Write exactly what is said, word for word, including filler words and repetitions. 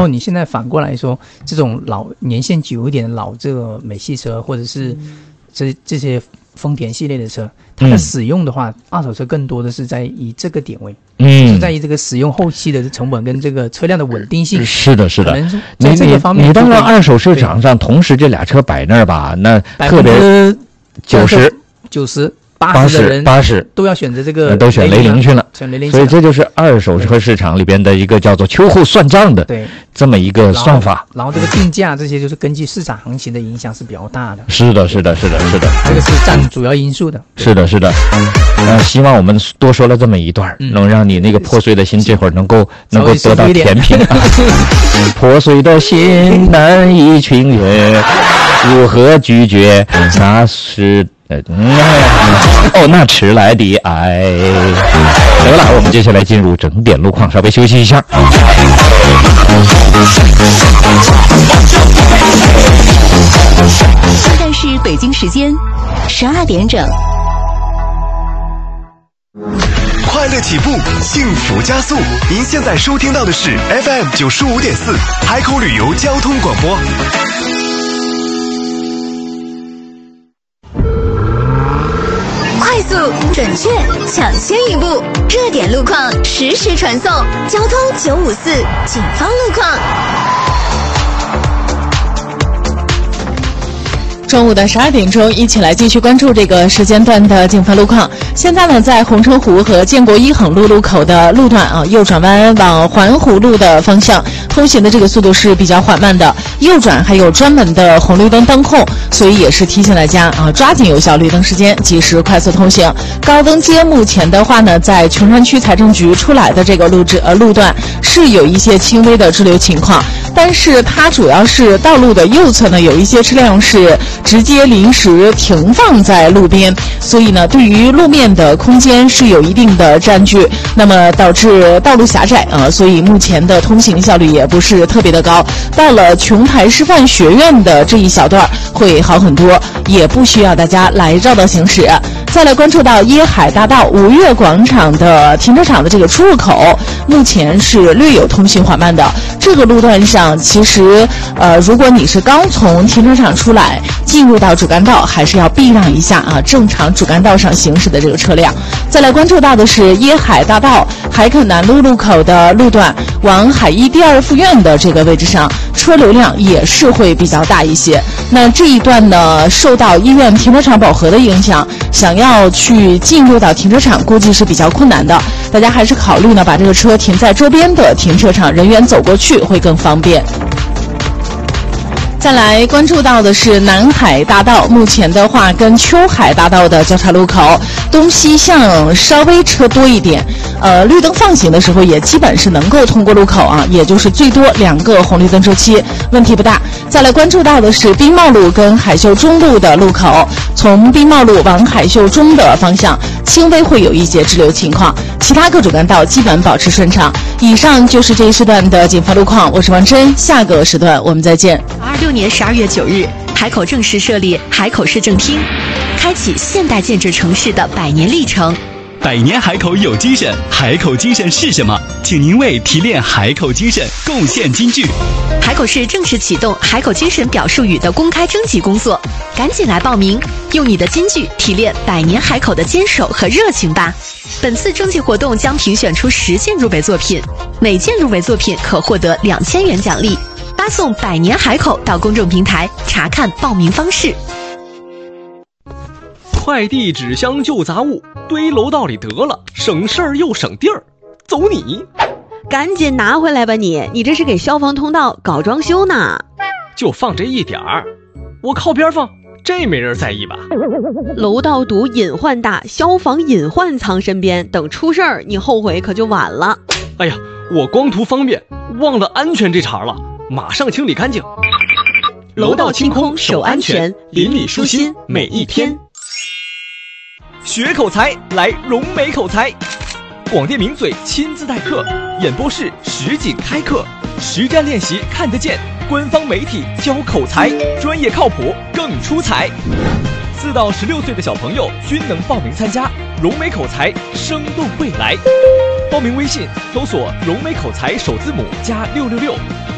后你现在反过来说，这种老年限久一点的老这个美系车，或者是这这些丰田系列的车，它的使用的话，嗯、二手车更多的是在以这个点位，嗯，就是在于这个使用后期的成本跟这个车辆的稳定性。 是的，是的。 在这个方面， 你你当然二手市场上同时这俩车摆那儿吧，那特别九十九十。八十的人八十都要选择这个， 都选雷凌去了， 选雷凌， 所以这就是二手车市场里边的一个叫做秋后算账的对这么一个算法。 然后这个定价这些就是根据市场行情的影响是比较大的。 是的，是的，是的，是的， 这个是占主要因素的。 是的，是的。呃，希望我们多说了这么一段，嗯、能让你那个破碎的心这会儿能够能够得到填平。破碎的心难以情愿，如何拒绝？那是。嗯，哦，那迟来的爱。得了，我们接下来进入整点路况，稍微休息一下。 现在是北京时间十二点整。 快乐起步，幸福加速。您现在收听到的是 F M 九十五点四海口旅游交通广播。 快速、准确、抢先一步，热点路况实时传送。交通九五四警方路况。 中午的十二点钟，一起来继续关注这个时间段的警方路况。现在呢，在红城湖和建国一横路路口的路段啊，右转弯往环湖路的方向通行的这个速度是比较缓慢的，右转还有专门的红绿灯灯控，所以也是提醒大家啊，抓紧有效绿灯时间，及时快速通行。高登街目前的话呢，在琼山区财政局出来的这个路质呃路段是有一些轻微的滞留情况，但是它主要是道路的右侧呢有一些车辆是直接临时停放在路边，所以呢，对于路面的空间是有一定的占据，那么导致道路狭窄啊，所以目前的通行效率也不是特别的高。到了琼台师范学院的这一小段会好很多，也不需要大家来绕道行驶。再来关注到椰海大道吴越广场的停车场的这个出入口，目前是略有通行缓慢的。这个路段上，其实呃，如果你是刚从停车场出来进入到主干道，还是要避让一下啊，正常主干道上行驶的这个车辆。再来关注到的是椰海大道海肯南路路口的路段，往海医第二附院的这个位置上，车流量也是会比较大一些。那这一段呢，受到医院停车场饱和的影响，想要去进入到停车场，估计是比较困难的。大家还是考虑呢，把这个车停在周边的停车场，人员走过去会更方便。再来关注到的是南海大道，目前的话跟秋海大道的交叉路口东西向稍微车多一点，呃，绿灯放行的时候也基本是能够通过路口啊，也就是最多两个红绿灯周期，问题不大。再来关注到的是宾茂路跟海秀中路的路口，从宾茂路往海秀中的方向轻微会有一些滞留情况，其他各主干道基本保持顺畅。以上就是这一时段的警方路况，我是王真，下个时段我们再见。 二六年十二月九日，海口正式设立海口市政厅，开启现代建制城市的百年历程。 百年海口有精神，海口精神是什么？请您为提炼海口精神贡献金句。 海口市正式启动海口精神表述语的公开征集工作，赶紧来报名，用你的金句提炼百年海口的坚守和热情吧。本次征集活动将评选出十件入围作品，每件入围作品可获得两千元奖励。发送百年海口到公众平台查看报名方式。 快递纸箱旧杂物堆楼道里得了，省事儿又省地儿，走你！ 赶紧拿回来吧你！你这是给消防通道搞装修呢？ 就放这一点儿，我靠边放，这没人在意吧？ 楼道堵隐患大，消防隐患藏身边，等出事儿你后悔可就晚了。 哎呀，我光图方便，忘了安全这茬了，马上清理干净。 楼道清空守安全，邻里舒心每一天。 学口才来融美口才，广电名嘴亲自代课，演播室实景开课，实战练习看得见，官方媒体教口才，专业靠谱更出彩。四到十六岁的小朋友均能报名参加，融美口才生动未来。报名微信搜索融美口才首字母加六六六，